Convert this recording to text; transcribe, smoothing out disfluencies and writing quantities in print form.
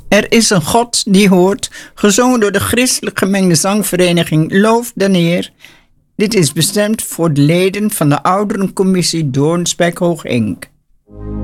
Er is een God die hoort, gezongen door de christelijk gemengde zangvereniging Loof den Heer. Dit is bestemd voor de leden van de ouderencommissie Doornspijk Hoog Enk.